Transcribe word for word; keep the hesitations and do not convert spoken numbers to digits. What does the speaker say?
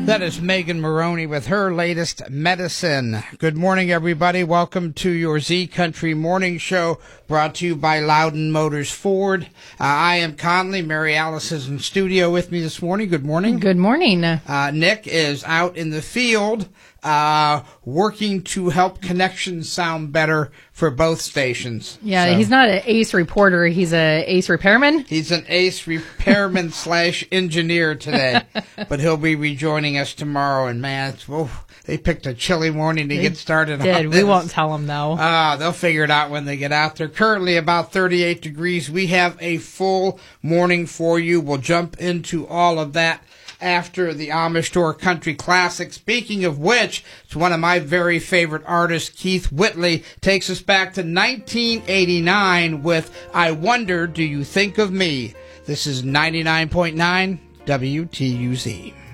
That is Megan Maroney with her latest medicine. Good morning, everybody. Welcome to your Z Country Morning Show, brought to you by Loudon Motors Ford. Uh, I am Conley. Mary Alice is in studio with me this morning. Good morning. Good morning. Uh, Nick is out in the field, uh, working to help connections sound better for both stations. Yeah, So, he's not an ace reporter. He's a ace repairman. He's an ace repairman slash engineer today, but he'll be rejoining us tomorrow. And man, it's, oh, they picked a chilly morning to They get started Did. on this. We won't tell him, though. Ah, they'll figure it out when they get out there. Currently about thirty-eight degrees. We have a full morning for you. We'll jump into all of that after the Amish Store Country Classic. Speaking of which, it's one of my very favorite artists, Keith Whitley, takes us back to nineteen eighty-nine with I Wonder, Do You Think of Me? This is ninety-nine point nine W T U Z.